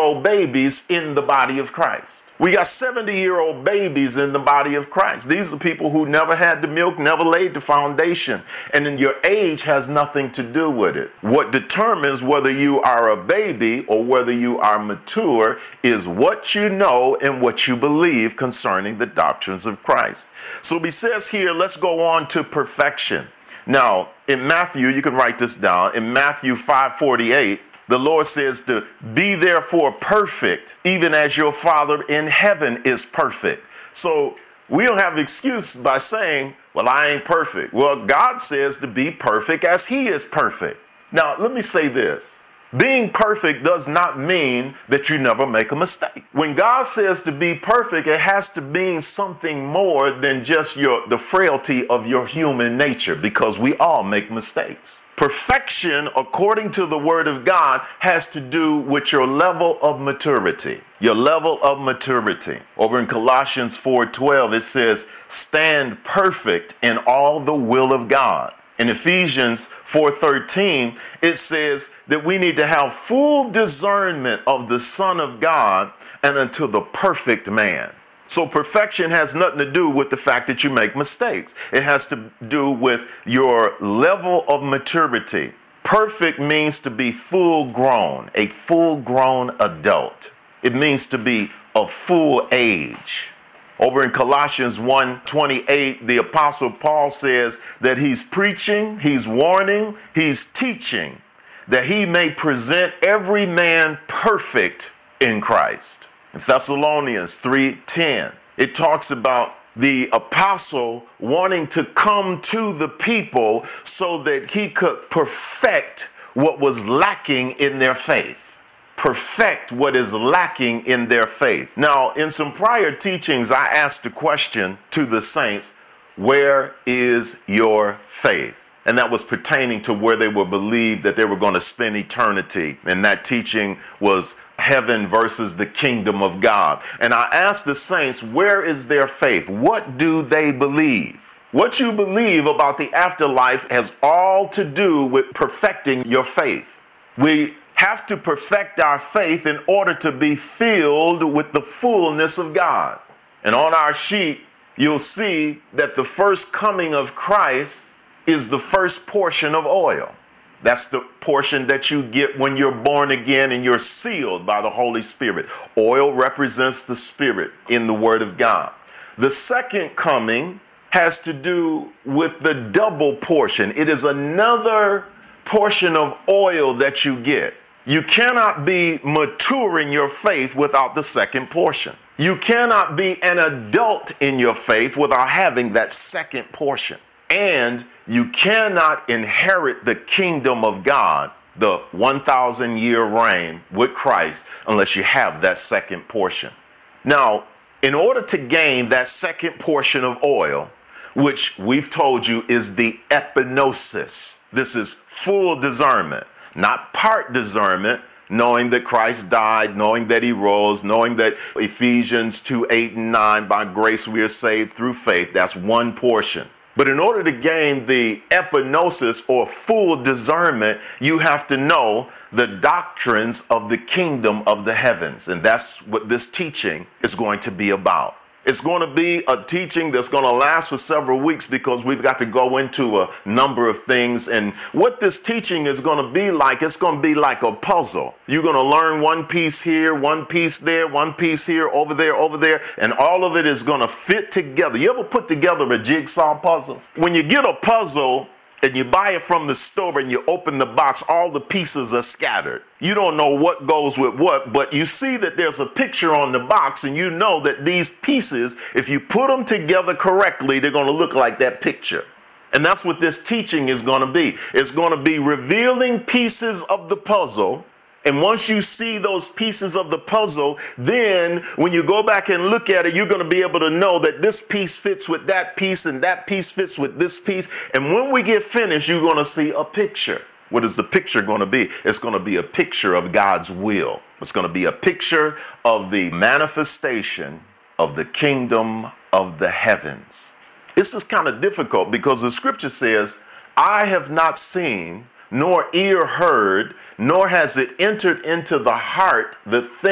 70-year-old babies in the body of Christ. We got 70-year-old babies in the body of Christ. These are people who never had the milk, never laid the foundation. And then your age has nothing to do with it. What determines whether you are a baby or whether you are mature is what you know and what you believe concerning the doctrines of Christ. So he says here, let's go on to perfection. Now, in Matthew, you can write this down. In Matthew 5:48, the Lord says to be therefore perfect, even as your Father in heaven is perfect. So we don't have excuse by saying, well, I ain't perfect. Well, God says to be perfect as he is perfect. Now, let me say this. Being perfect does not mean that you never make a mistake. When God says to be perfect, it has to mean something more than just the frailty of your human nature, because we all make mistakes. Perfection, according to the word of God, has to do with your level of maturity. Your level of maturity. Over in Colossians 4:12, it says, stand perfect in all the will of God. In Ephesians 4:13, it says that we need to have full discernment of the Son of God and unto the perfect man. So perfection has nothing to do with the fact that you make mistakes. It has to do with your level of maturity. Perfect means to be full grown, a full grown adult. It means to be of full age. Over in Colossians 1:28, the Apostle Paul says that he's preaching, he's warning, he's teaching, that he may present every man perfect in Christ. In Thessalonians 3:10, it talks about the apostle wanting to come to the people so that he could perfect what was lacking in their faith. Perfect what is lacking in their faith. Now, in some prior teachings, I asked the question to the saints, where is your faith? And that was pertaining to where they were believed that they were going to spend eternity. And that teaching was heaven versus the kingdom of God. And I asked the saints, where is their faith? What do they believe? What you believe about the afterlife has all to do with perfecting your faith. We have to perfect our faith in order to be filled with the fullness of God. And on our sheet, you'll see that the first coming of Christ is the first portion of oil. That's the portion that you get when you're born again and you're sealed by the Holy Spirit. Oil represents the Spirit in the Word of God. The second coming has to do with the double portion. It is another portion of oil that you get. You cannot be mature in your faith without the second portion. You cannot be an adult in your faith without having that second portion. And you cannot inherit the kingdom of God, the 1,000-year reign with Christ, unless you have that second portion. Now, in order to gain that second portion of oil, which we've told you is the epignosis, this is full discernment. Not part discernment, knowing that Christ died, knowing that he rose, knowing that Ephesians 2:8 and 9, by grace we are saved through faith. That's one portion. But in order to gain the epignosis or full discernment, you have to know the doctrines of the kingdom of the heavens. And that's what this teaching is going to be about. It's going to be a teaching that's going to last for several weeks because we've got to go into a number of things. And what this teaching is going to be like, it's going to be like a puzzle. You're going to learn one piece here, one piece there, one piece here, over there, and all of it is going to fit together. You ever put together a jigsaw puzzle? When you get a puzzle and you buy it from the store and you open the box, all the pieces are scattered. You don't know what goes with what, but you see that there's a picture on the box and you know that these pieces, if you put them together correctly, they're going to look like that picture. And that's what this teaching is going to be. It's going to be revealing pieces of the puzzle. And once you see those pieces of the puzzle, then when you go back and look at it, you're going to be able to know that this piece fits with that piece and that piece fits with this piece. And when we get finished, you're going to see a picture. What is the picture going to be? It's going to be a picture of God's will. It's going to be a picture of the manifestation of the kingdom of the heavens. This is kind of difficult because the scripture says, I have not seen, nor ear heard, nor has it entered into the heart the thing